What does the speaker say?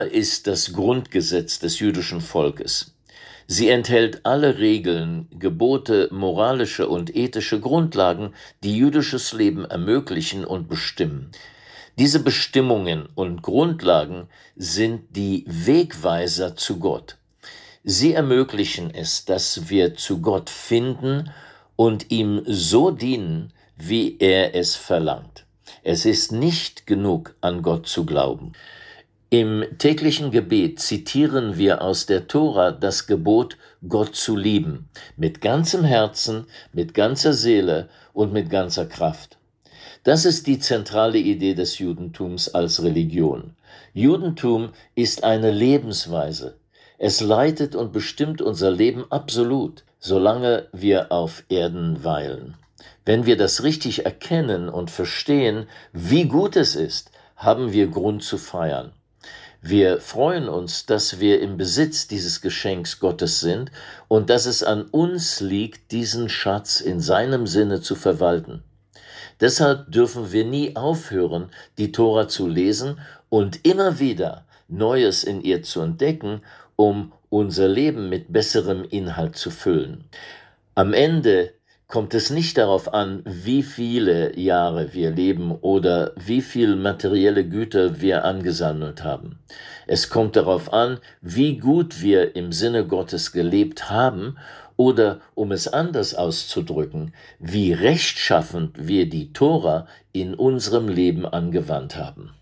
ist das Grundgesetz des jüdischen Volkes. Sie enthält alle Regeln, Gebote, moralische und ethische Grundlagen, die jüdisches Leben ermöglichen und bestimmen. Diese Bestimmungen und Grundlagen sind die Wegweiser zu Gott. Sie ermöglichen es, dass wir zu Gott finden und ihm so dienen, wie er es verlangt. Es ist nicht genug, an Gott zu glauben. Im täglichen Gebet zitieren wir aus der Tora das Gebot, Gott zu lieben, mit ganzem Herzen, mit ganzer Seele und mit ganzer Kraft. Das ist die zentrale Idee des Judentums als Religion. Judentum ist eine Lebensweise. Es leitet und bestimmt unser Leben absolut, solange wir auf Erden weilen. Wenn wir das richtig erkennen und verstehen, wie gut es ist, haben wir Grund zu feiern. Wir freuen uns, dass wir im Besitz dieses Geschenks Gottes sind und dass es an uns liegt, diesen Schatz in seinem Sinne zu verwalten. Deshalb dürfen wir nie aufhören, die Tora zu lesen und immer wieder Neues in ihr zu entdecken, um unser Leben mit besserem Inhalt zu füllen. Am Ende kommt es nicht darauf an, wie viele Jahre wir leben oder wie viel materielle Güter wir angesammelt haben. Es kommt darauf an, wie gut wir im Sinne Gottes gelebt haben oder, um es anders auszudrücken, wie rechtschaffend wir die Tora in unserem Leben angewandt haben.